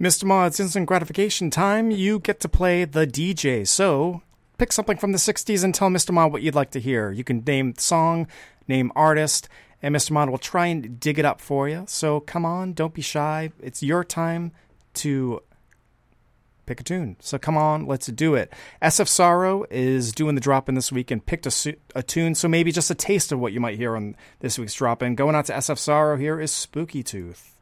Mr. Ma, it's instant gratification time. You get to play the DJ. So pick something from the 60s and tell Mr. Ma what you'd like to hear. You can name song, name artist, and Mr. Ma will try and dig it up for you. So come on, don't be shy. It's your time to pick a tune. So come on, let's do it. SF Sorrow is doing the drop-in this week and picked a tune, so maybe just a taste of what you might hear on this week's drop-in. Going out to SF Sorrow, here is Spooky Tooth.